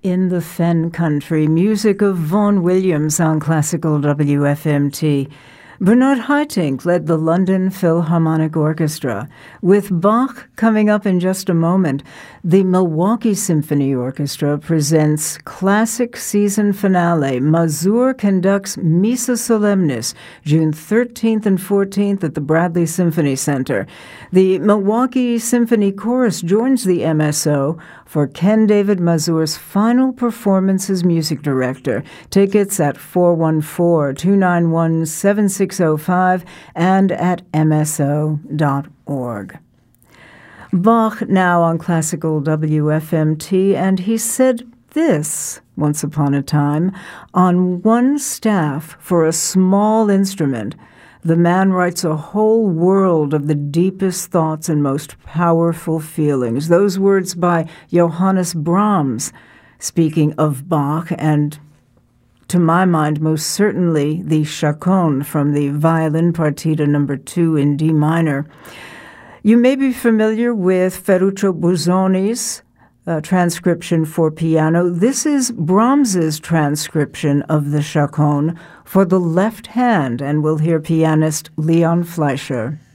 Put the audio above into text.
In the Fen Country, music of Vaughan Williams on Classical WFMT. Bernard Haitink led the London Philharmonic Orchestra. With Bach coming up in just a moment, the Milwaukee Symphony Orchestra presents classic season finale. Mazur conducts Missa Solemnis, June 13th and 14th at the Bradley Symphony Center. The Milwaukee Symphony Chorus joins the MSO for Ken David Mazur's final performance as music director. Tickets at 414-291-7605 and at mso.org. Bach now on Classical WFMT, and he said this once upon a time: on one staff for a small instrument, the man writes a whole world of the deepest thoughts and most powerful feelings. Those words by Johannes Brahms, speaking of Bach, and to my mind, most certainly the Chaconne from the Violin Partita No. 2 in D minor. You may be familiar with Ferruccio Busoni's transcription for piano. This is Brahms's transcription of the Chaconne for the left hand, and we'll hear pianist Leon Fleischer.